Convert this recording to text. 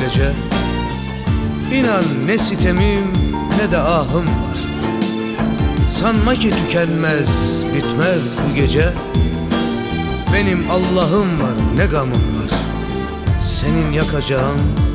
öylece. İnan ne sitemim ne de ahım var. Sanma ki tükenmez, bitmez bu gece. Benim Allah'ım var, ne gamım var. Senin yakacağın